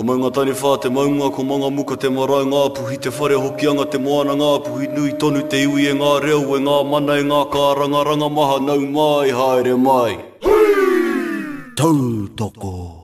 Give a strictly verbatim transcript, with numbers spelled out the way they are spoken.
Ko maunga tani whā te maunga, ko manga muka te marae ngā puhi, te whare hokianga te moana ngā puhi, nui tonu te iwi e ngā reo, e ngā mana e ngā kāranga ranga maha, nau mai, haere mai. Tautoko.